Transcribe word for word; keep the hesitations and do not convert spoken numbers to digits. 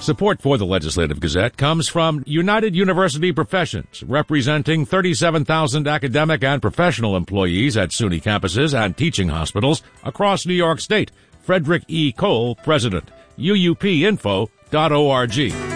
Support for the Legislative Gazette comes from United University Professions, representing thirty-seven thousand academic and professional employees at SUNY campuses and teaching hospitals across New York State. Frederick E. Cole, President. U U P info dot org.